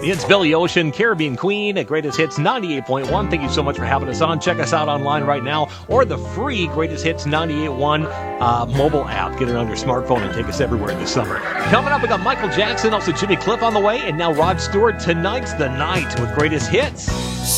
It's Billy Ocean, Caribbean Queen at Greatest Hits 98.1. Thank you so much for having us on. Check us out online right now or the free Greatest Hits 98.1 mobile app. Get it on your smartphone and take us everywhere this summer. Coming up, we got Michael Jackson, also Jimmy Cliff on the way, and now Rod Stewart. Tonight's the night with Greatest Hits.